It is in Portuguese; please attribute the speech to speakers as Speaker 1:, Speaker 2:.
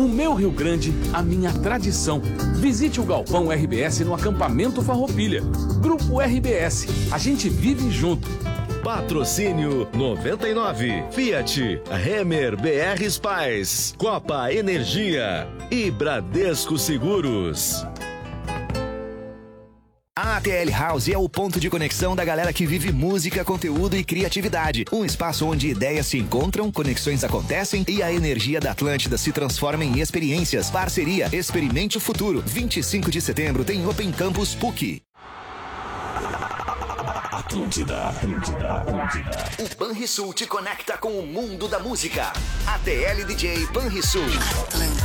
Speaker 1: O meu Rio Grande, a minha tradição. Visite o Galpão RBS no acampamento Farroupilha. Grupo RBS, a gente vive junto.
Speaker 2: Patrocínio 99, Fiat, Remer BR Spice, Copa Energia e Bradesco Seguros.
Speaker 3: A ATL House é o ponto de conexão da galera que vive música, conteúdo e criatividade. Um espaço onde ideias se encontram, conexões acontecem e a energia da Atlântida se transforma em experiências. Parceria Experimente o Futuro. 25 de setembro tem Open Campus PUC.
Speaker 4: Atlântida.
Speaker 3: O Banrisul te conecta com o mundo da música. ATL DJ Banrisul.